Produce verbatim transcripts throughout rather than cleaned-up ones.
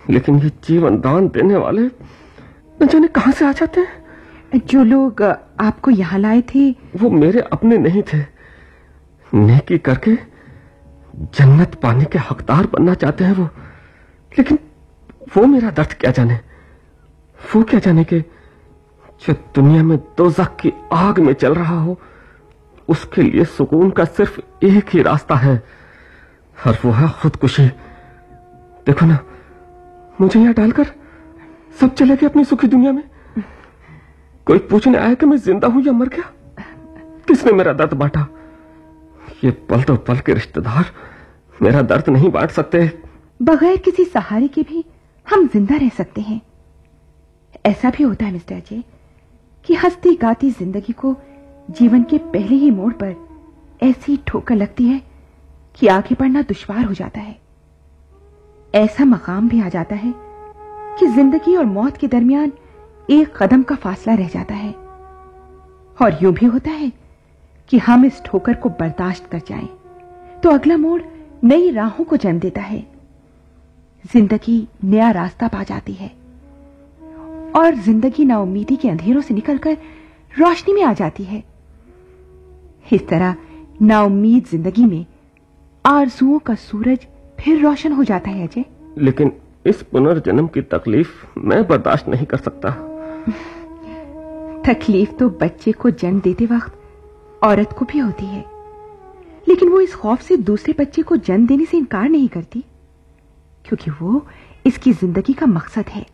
लेकिन ये जीवन दान देने वाले न जाने कहां से आ जाते हैं। जो लोग आपको यहाँ लाए थे वो मेरे अपने नहीं थे। नेकी करके जन्नत पाने के हकदार बनना चाहते हैं वो। लेकिन वो मेरा दर्द क्या जाने, वो क्या जाने कि जो दुनिया में दोज़ख की आग में चल रहा हो, उसके लिए सुकून का सिर्फ एक ही रास्ता है, और वो है खुदकुशी। देखो ना, मुझे यहां डालकर सब चले गए अपनी सुखी दुनिया में। कोई पूछने आया कि मैं जिंदा हूं या मर गया। किसने मेरा दर्द बांटा? ये पल तो पल के रिश्तेदार मेरा दर्द नहीं बांट सकते। बगैर किसी सहारे के भी हम जिंदा रह सकते हैं। ऐसा भी होता है मिस्टर अजय कि हंसती गाती जिंदगी को जीवन के पहले ही मोड़ पर ऐसी ठोकर लगती है कि आगे बढ़ना दुश्वार हो जाता है। ऐसा मकाम भी आ जाता है कि जिंदगी और मौत के दरमियान एक कदम का फासला रह जाता है। और यूं भी होता है कि हम इस ठोकर को बर्दाश्त कर जाएं तो अगला मोड़ नई राहों को जन्म देता है। जिंदगी नया रास्ता पा जाती है और जिंदगी नाउम्मीदी के अंधेरों से निकलकर रोशनी में आ जाती है। इस तरह नाउम्मीद जिंदगी में आरज़ुओं का सूरज फिर रोशन हो जाता है अजय। लेकिन इस पुनर्जन्म की तकलीफ मैं बर्दाश्त नहीं कर सकता। तकलीफ तो बच्चे को जन्म देते वक्त औरत को भी होती है, लेकिन वो इस खौफ से दूसरे बच्चे को जन्म देने से इनकार नहीं करती, क्योंकि वो इसकी जिंदगी का मकसद है।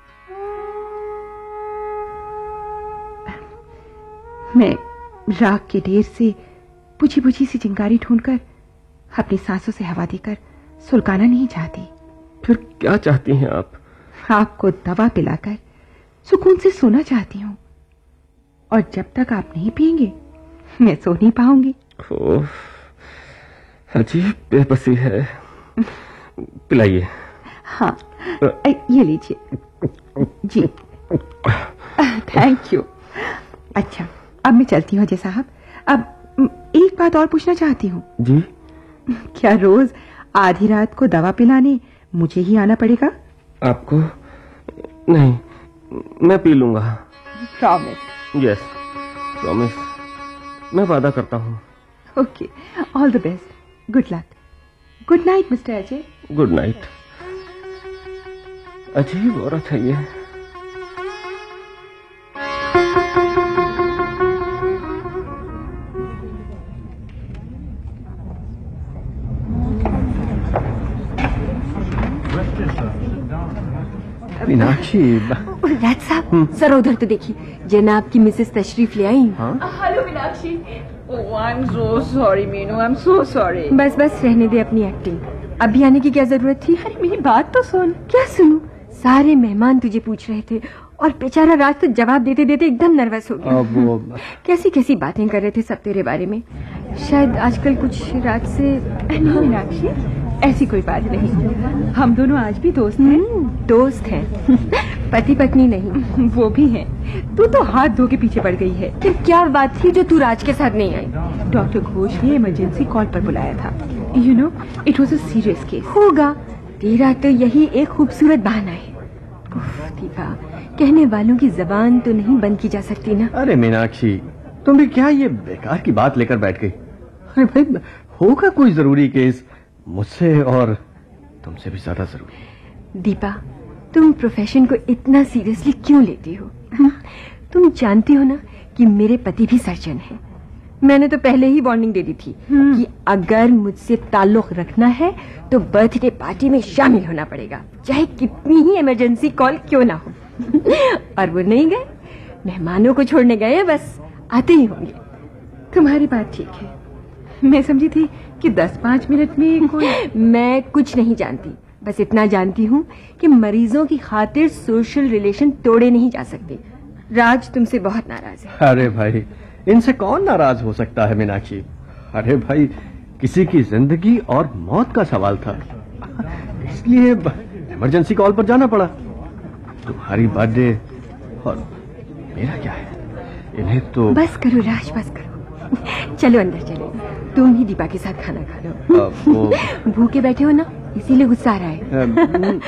मैं राख के ढेर से बुझी बुझी सी चिंगारी ढूंढकर अपनी सांसों से हवा देकर सुलगाना नहीं चाहती। फिर क्या चाहती हैं आप? आपको दवा पिलाकर सुकून से सोना चाहती हूँ, और जब तक आप नहीं पिएंगे मैं सो नहीं पाऊंगी। ओह, अजीब बेबसी है। पिलाइए। हाँ, ये लीजिए। जी, थैंक यू। अच्छा, अब मैं चलती हूँ अजय साहब। अब एक बात और पूछना चाहती हूँ। जी? क्या रोज आधी रात को दवा पिलाने मुझे ही आना पड़ेगा? आपको नहीं, मैं पी लूंगा। प्रॉमिस? Yes, promise. मैं वादा करता हूँ। Okay, all the best. Good luck. Good night mister Ajay. Good night. अजीब औरत है ये। मीनाक्षी। राज साहब, सर उधर तो देखिए, जनाब की मिसेस तशरीफ ले आई। Hello Meenakshi. Oh, I am so sorry Meenu, I am so sorry. बस बस रहने दे अपनी एक्टिंग। अभी आने की क्या जरूरत थी? अरे मेरी बात तो सुन। क्या सुनूं? सारे मेहमान तुझे पूछ रहे थे और बेचारा राज तो जवाब देते देते एकदम नर्वस हो गया। वो... कैसी कैसी बातें कर रहे थे सब तेरे बारे में। शायद आजकल कुछ राज से। नहीं मीनाक्षी, ऐसी कोई बात नहीं। हम दोनों आज भी दोस्त हैं। दोस्त हैं, पति पत्नी नहीं। वो भी हैं। तू तो हाथ धो के पीछे पड़ गई है। फिर क्या बात थी जो तू राज के साथ नहीं आई? डॉक्टर घोष ने इमरजेंसी कॉल पर बुलाया था। You know, it was a serious case. होगा, तेरा तो यही एक खूबसूरत बहाना है। दीपा, कहने वालों की जबान तो नहीं बंद की जा सकती ना। अरे मीनाक्षी, तुम भी क्या ये बेकार की बात लेकर बैठ गई? अरे भाई, होगा कोई जरूरी केस, मुझसे और तुमसे भी ज्यादा जरूरी। दीपा, तुम प्रोफेशन को इतना सीरियसली क्यों लेती हो? तुम जानती हो ना कि मेरे पति भी सर्जन हैं। मैंने तो पहले ही वार्निंग दे दी थी कि अगर मुझसे ताल्लुक रखना है तो बर्थडे पार्टी में शामिल होना पड़ेगा, चाहे कितनी ही इमरजेंसी कॉल क्यों ना हो। और वो नहीं गए, मेहमानों को छोड़ने गए, बस आते ही होंगे। तुम्हारी बात ठीक है। मैं समझी थी कि दस पांच मिनट में कोई... मैं कुछ नहीं जानती, बस इतना जानती हूँ कि मरीजों की खातिर सोशल रिलेशन तोड़े नहीं जा सकते। राज तुमसे बहुत नाराज है। अरे भाई, इनसे कौन नाराज हो सकता है मीनाक्षी? अरे भाई, किसी की जिंदगी और मौत का सवाल था, इसलिए इमरजेंसी कॉल पर जाना पड़ा। तुम्हारी बर्थडे और मेरा क्या है? इन्हें तो... बस करो राज, बस करो। चलो अंदर चलो, तुम ही दीपा के साथ खाना खा लो। वो... भूखे बैठे हो ना, इसीलिए गुस्सा आ रहा है।